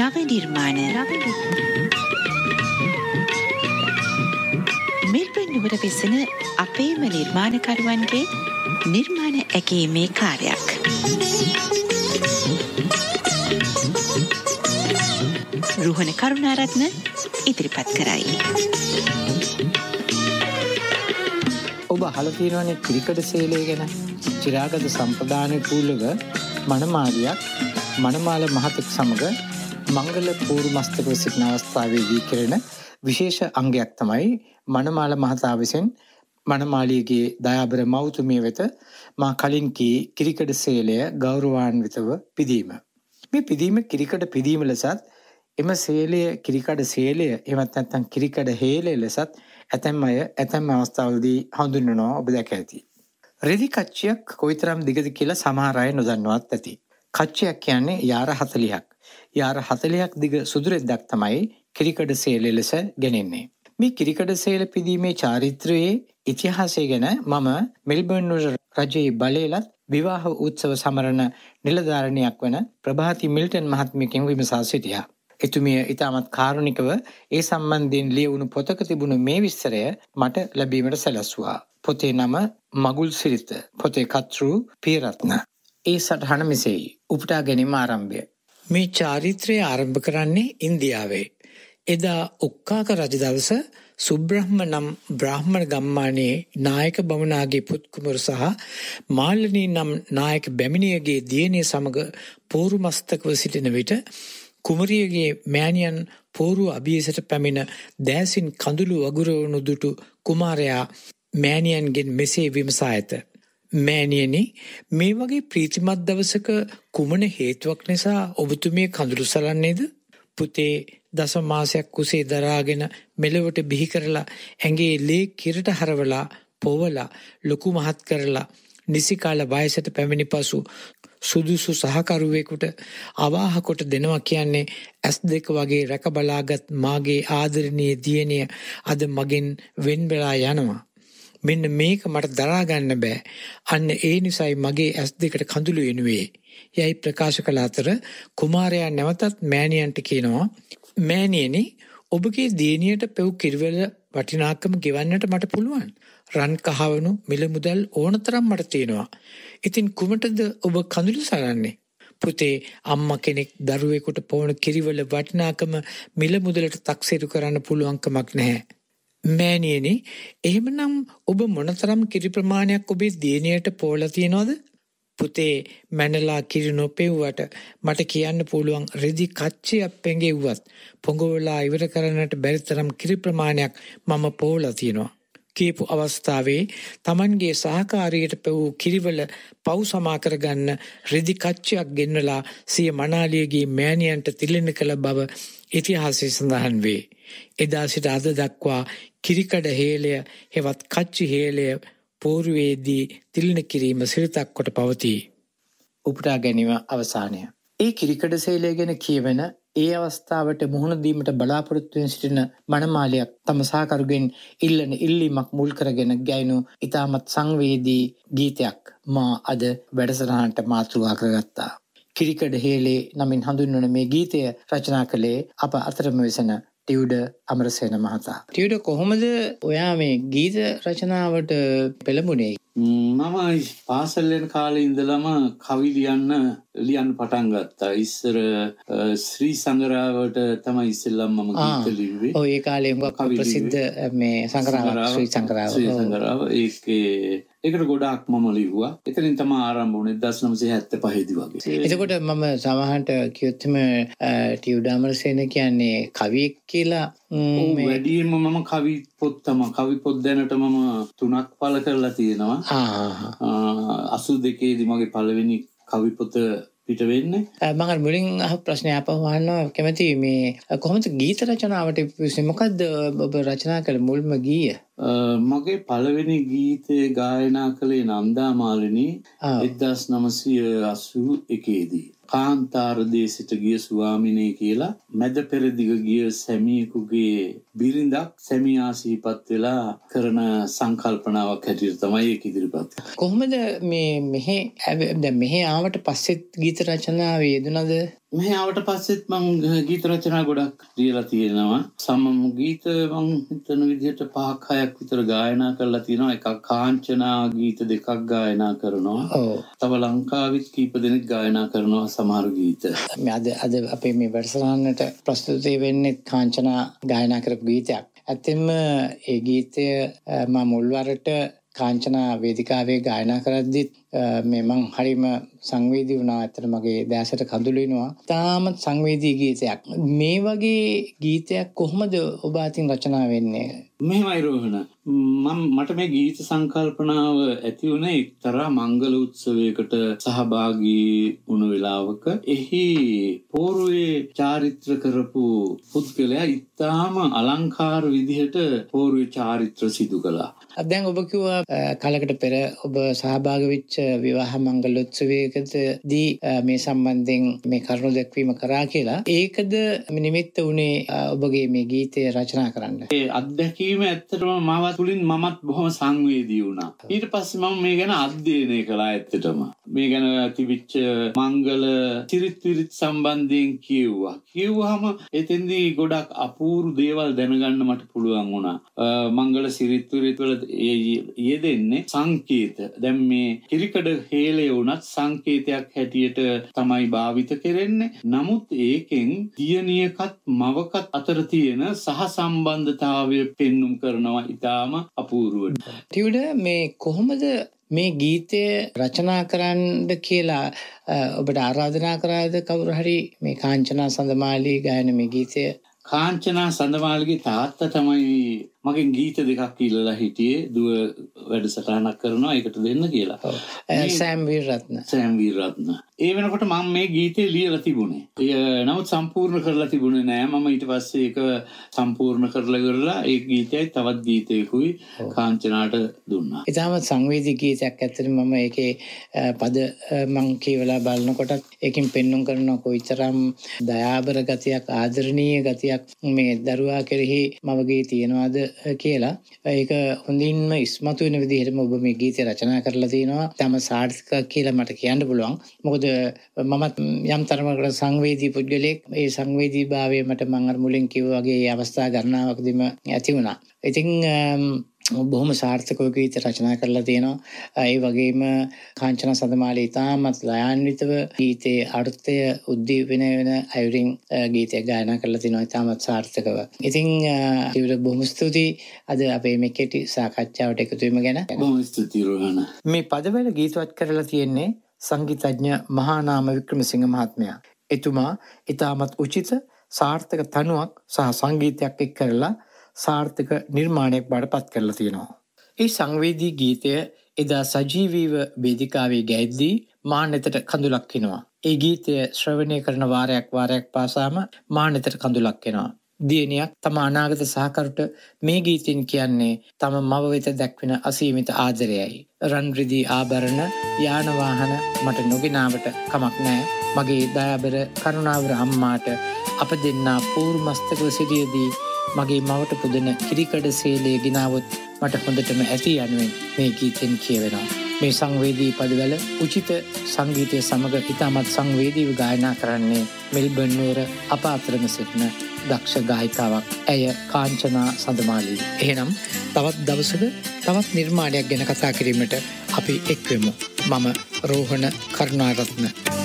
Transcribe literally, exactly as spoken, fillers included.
නව නිර්මාණ මෙල්බන් නුවර වෙසෙන අපේම නිර්මාණකරුවන්ගේ නිර්මාණ ඇගීමේ කාර්යයක්. රුහණ කරුණාරත්න ඉදිරිපත් කරයි. ඔබ අහලා තියෙනවනේ ක්‍රිකට් සේලය ගැන. චිරාගත සම්ප්‍රදාන කූලව මනමාලියක් මනමාල මහතෙක් සමග මංගල පූර්ව මස්තකව සිටින අවස්ථාවේදී කරන විශේෂ අංගයක් තමයි මනමාල මහතා විසින් මනමාලියගේ දයාබර මව්තුමිය වෙත මා කලින් කී ක්‍රිකට් සේලය ගෞරවාන්විතව පිදීම. මේ පිදීම ක්‍රිකට් පිදීම ලෙසත් එම සේලය ක්‍රිකට් සේලය එවත් නැත්නම් ක්‍රිකට් හේලය ලෙසත් ඇතැම් අය ඇතැම් අවස්ථාවලදී හඳුන්වනවා ඔබ දැක ඇති. රෙදි කච්චියක් කොයිතරම් දිගද කියලා සමහර අය නොදන්නවත් ඇති. කච්චියක් කියන්නේ යාර හතළිහක්. යාර හතළිහක් දිග සුදු රෙද්දක් තමයි ක්‍රිකට් සේලය ලෙස ගෙනෙන්නේ. මේ ක්‍රිකට් සේල පිදීමේ චාරිත්‍රයේ ඉතිහාසය ගැන මම මෙල්බර්න් නුවර රජයේ බලයලත් විවාහ උත්සව සමරන නිලධාරණයක් වන ප්‍රභාති මිල්ටන් මහත්මියකින් විමසා සිටියා. එතුමිය ඉතාමත් කාරුණිකව ඒ සම්බන්ධයෙන් ලියවුණු පොතක තිබුණු මේ විස්තරය මට ලැබීමට සැලැස්සුවා. පොතේ නම මගුල් සිරිත. පොතේ කර්තෘ පියරත්න. ඒ සටහන මෙසේයි. උපුටා ගැනීම ආරම්භය. මේ චාරිත්‍රය ආරම්භ කරන්නේ ඉන්දියාවේ. එදා ඔක්කාක රජ දවස සුබ්‍රහ්ම නම් බ්‍රාහ්මණ ගම්මානයේ නායක බමුණාගේ පුත් කුමරු සහ මාලනී නම් නායක බැමිණියගේ දියණිය සමග පෝරු මස්තකව සිටින විට කුමරියගේ මෑණියන් පෝරු අභියසට පැමිණ දෑසින් කඳුළු වගුරවනු දුටු කුමාරයා මෑණියන්ගෙන් මෙසේ විමසා ඇත. මෑණියනි, මේ වගේ ප්‍රීතිමත් දවසක කුමන හේතුවක් නිසා ඔබතුමිය කඳුළු සලන්නේද? පුතේ දස මාසයක් කුසේ දරාගෙන මෙලොවට බිහි කරලා ඇඟේ ලේ කිරට හරවලා පොවලා ලොකු මහත් කරලා නිසි කාල වයසට පැමිණි පසු සුදුසු සහකරුවෙකුට අවාහ කොට දෙනවා කියන්නේ ඇස් දෙක වගේ රැකබලාගත් මාගේ ආදරණීය දියණිය අද මගෙන් වෙන් වෙලා යනවා. මෙන්න මේක මට දරා ගන්න බෑ. අන්න ඒ නිසායි මගේ ඇස් දෙකට කඳුළු එනුවේ. යයි ප්‍රකාශ කළ අතර කුමාරයා නැවතත් මෑණියන්ට කියනවා, මෑණියනි, ඔබගේ දියණියට පෙව් කිරිවල වටිනාකම ගෙවන්නට මට පුළුවන්. රන් කහවණු මිල මුදල් ඕනතරම් මට තියෙනවා. ඉතින් කුමටද ඔබ කඳුළු සලන්නේ? පුතේ, අම්මා කෙනෙක් දරුවෙකුට පොවන කිරිවල වටිනාකම මිල මුදලට තක්සේරු කරන්න පුළුවන්කමක් නැහැ. මෑණියනි, එහෙමනම් ඔබ මොනතරම් කිරි ප්‍රමාණයක් ඔබේ දියණියට පොවලා තියනවද? පුතේ, මැනලා කිරි නොපෙව්වට මට කියන්න පුළුවන් රෙදි කච්චියක් පෙඟෙව්වත් පොඟවලා ඉවර කරන්නට බැරි තරම් කිරි ප්‍රමාණයක් මම පොවලා තියෙනවා. කීපු අවස්ථාවේ Tamanගේ සහකාරියට පෙවූ කිරිවල පව් සමා කරගන්න රෙදි කච්චියක් ගෙන්නලා සිය මනාලියගේ මෑණියන්ට තිළින කළ බව ඉතිහාසයේ සඳහන් වේ. එදා සිට අද දක්වා කිරිකඩ හේලය හෙවත් කච්චි හේලය පෝරුවේදී තිළින කිරීම සිරිතක් කොට පවතී. උපුටා ගැනීම අවසානය. ඒ කිරිකඩ සේලය ගැන කියවෙන ඒ අවස්ථාවට මුහුණ දීමට බලාපොරොත්තු වෙන සිටින මනමාලියක් තම සහකරුගෙන් ඉල්ලන ඉල්ලීමක් මුල් කරගෙන ගයනු ඉතාමත් සංවේදී ගීතයක් මා අද වැඩසටහනට මාතෘකා කරගත්තා. කිරිකඩ හේලේ නමින් හඳුන්වන මේ ගීතය රචනා කළේ අප අතරම වෙසෙන ටියුඩ අමරසේන මහතා. ටියුඩ, කොහොමද ඔයා මේ ගීත රචනාවට පෙළඹුණේ? මම පාසල් යන කාලේ ඉඳලම කවි ලියන්න ලියන්න පටන් ගත්තා. ඉස්සර ශ්‍රී සංගරාවට තමයි ඉස්සෙල්ලම මම ගීත ලිව්වේ. ඔය ඒ කාලේ හුඟක් ප්‍රසිද්ධ මේ සංගරාව ශ්‍රී සංගරාව. ශ්‍රී සංගරාව ඒකේ ඒකට ගොඩාක් මම ලිව්වා. එතනින් තමයි ආරම්භ වුණේ එක්දහස් නවසිය හැත්තෑ පහ දී වගේ. එතකොට මම සමහරට කියොත්ම ටියුඩ අමරසේන කියන්නේ කවියෙක් කියලා. ඔව්, වැඩියෙන්ම මම කවි පොත් තමයි කවි පොත් දැනට මම තුනක් පළ කරලා තියෙනවා. අසූ දෙකේ දී මගේ පළවෙනි කවි පොත පිට වෙන්නේ. මම අර මුලින් අහ ප්‍රශ්නය අපව අහන්න කැමති, මේ කොහොමද ගීත රචනාවට පිවිසෙන්නේ? මොකද්ද ඔබ රචනා කළ මුල්ම ගීය? මගේ පළවෙනි ගීතය ගායනා කළේ නන්දා මාලිනී එක්දහස් නවසිය අසූ එකේ දී. කාන්තාර දේශයට ගිය ස්වාමිනේ කියලා මැද පෙරදිග ගිය සැමියෙකුගේ බිරිඳක් සැමියා සිහිපත් වෙලා කරන සංකල්පනාවක් හැටියට තමයි ඒක ඉදිරිපත්. කොහොමද මේ මෙහි දැන් මෙහි ආවට පස්සෙත් ගීත රචනාවේ යෙදුනද? මෙහි ආවට පස්සෙත් මං ගීත රචනා ගොඩක් ලියලා තියෙනවා. සමම ගීත මං හිතන විදිහට පහක් හයක් විතර ගායනා කරලා තියෙනවා. එකක් කාංචනා ගීත දෙකක් ගායනා කරනවා. ඔව්. තව ලංකාවෙත් කීප දෙනෙක් ගායනා කරනවා සමහර ගීත. මේ අද අද අපේ මේ වැඩසටහනට ප්‍රස්තුතය වෙන්නේ කාංචනා ගායනා කරපු ගීතයක්. ඇත්තෙන්ම ඒ ගීතය මම මුල්වරට කාංචනා වේදිකාවේ ගායනා කරද්දිත් මේ මං හරිම සංවේදී වුණා. ඇත්තට මගේ දැසට කඳුළු එනවා. තාමත් සංවේදී ගීතයක්. මේ වගේ ගීතයක් කොහොමද ඔබ අතින් රචනා වෙන්නේ? මෙහෙමයි රෝහණ. මම මට මේ ගීත සංකල්පනාව ඇති වුණේ එක්තරා මංගල උත්සවයකට සහභාගී වුණ වෙලාවක. එහි පෝරුවේ චාරිත්‍ර කරපු පුද්ගලයා ඉතාම අලංකාර විදිහට පෝරුවේ චාරිත්‍ර සිදු කළා. දැන් ඔබ කිව්වා කලකට පෙර ඔබ සහභාගී වෙච්ච විවාහ මංගල උත්සවයකදී මේ සම්බන්ධයෙන් මේ කරුණු දැක්වීම කරා කියලා. ඒකද නිමිත්ත වුණේ ඔබගේ මේ ගීතය රචනා කරන්න? ඒ අත්දැකීම ඇත්තටම මාව තුලින් මමත් බොහොම සංවේදී වුණා. ඊට පස්සේ මම මේ ගැන අධ්‍යයනය කළා. ඇත්තටම මේ ගැන තිබිච්ච මංගල චිරිත් විරිත් සම්බන්ධයෙන් කිව්වා. කිව්වහම එතෙන්දී ගොඩක් අපූර්ව දේවල් දැනගන්න මට පුළුවන් වුණා. මංගල සිරිත් විරිත් වල යෙදෙන්නේ සංකේත. දැන් මේ කිරිකඩ හේලය වුණත් සංකේතයක් හැටියට තමයි භාවිත කරන්නේ. නමුත් ඒකෙන් දියණියකත් මවකත් අතර තියෙන සහ සම්බන්ධතාවය පෙන්눔 කරනවා ඉතාම අපූර්වට. ටියුඩ මේ කොහොමද මේ ගීතය රචනා කරන්න කියලා ඔබට ආරාධනා කරාද කවුරු හරි මේ කාංචනා සඳමාලි ගායන මේ ගීතය? කාංචනා සඳමාලිගේ තාත්තා තමයි මගෙන් ගීත දෙකක් ඉල්ලලා හිටියේ. දුව වැඩසටහනක් කරනවා ඒකට දෙන්න කියලා. සෑම් වීරරත්න. සෑම් වීරරත්න. ඒ වෙනකොට මම මේ ගීතේ ලියලා තිබුණේ. ඒ නමුත් සම්පූර්ණ කරලා තිබුණේ නෑ. මම ඊට පස්සේ ඒක සම්පූර්ණ කරලා ඉවරලා ඒ ගීතයයි තවත් ගීතයකුයි කාංචනාට දුන්නා. ඉතාමත් සංවේදී ගීතයක්. ඇත්තටම මම ඒකේ පද මං කියවලා බලනකොටත් ඒකෙන් පෙන්눔 කරන කොයිතරම් දයාබර ගතියක්, ආදරණීය ගතියක් මේ දරුවා කෙරෙහි මවගේ තියෙනවාද කියලා. ඒක හොඳින්ම ඉස්මතු වෙන විදිහටම ඔබ මේ ගීතය රචනා කරලා තිනවා. තම සාර්ථක කියලා මට කියන්න පුළුවන්. මොකද මමත් යම් තරමකට සංවේදී පුද්ගලෙක්. ඒ සංවේදී භාවය මට මම අර මුලින් කිව්වා වගේ අවස්ථා ගණනාවකදීම ඇති වුණා. ඉතින් බොහොම සාර්ථකව ගීත රචනා කරලා තියෙනවා. ඒ වගේම කාංචනා සඳමාලි ඉතාමත් ලයාන්විතව ගීතයේ අර්ථය උද්දීපනය වෙන අයුරින් ගීතය ගායනා කරලා තිනවා ඉතාමත් සාර්ථකව. ඉතින් ඒකට බොහොම ස්තුතියි අද අපේ මේ කෙටි සාකච්ඡාවට එකතු වීම ගැන. බොහොම ස්තුතියි රෝහණ. මේ පදවල ගීතවත් කරලා තියෙන්නේ සංගීතඥ මහානාම වික්‍රමසිංහ මහත්මයා. එතුමා ඉතාමත් උචිත සාර්ථක තනුවක් සහ සංගීතයක් එක් කරලා සාර්ථක නිර්මාණයක් බවට පත් කරලා තියෙනවා. ඒ සංවේදී ගීතය එදා සජීවීව වේදිකාවේ ගැයද්දී මා නෙතට කඳුලක් එනවා. ඒ ගීතය ශ්‍රවණය කරන වාරයක් වාරයක් පාසාම මා නෙතට කඳුලක් එනවා. දියණියක් තම අනාගත සහකරුට මේ ගීතෙන් කියන්නේ තම මව වෙත දැක්වෙන අසීමිත ආදරයයි. රන් රිදී ආභරණ යාන වාහන මට නොගෙනාවට කමක් නැහැ. මගේ දයාබර කරුණාවර අම්මාට අප දෙන්නා පූර්ව මස්තකව සිටියේදී මගේ මවට පුදන කිරිකඩ සේලය ගෙනාවොත් මට හොඳටම ඇති යනුවෙන් මේ ගීතෙන් කියවෙනවා. මේ සංවේදී පදවල උචිත සංගීතය සමග ඉතාමත් සංවේදීව ගායනා කරන්නේ මෙල්බර්න් නුවර අප අතරම සිටින දක්ෂ ගායිකාවක්. ඇය කාංචනා සඳමාලි. එහෙනම් තවත් දවසක තවත් නිර්මාණයක් ගැන කතා කිරීමට අපි එක්වෙමු. මම රෝහණ කරුණාරත්න.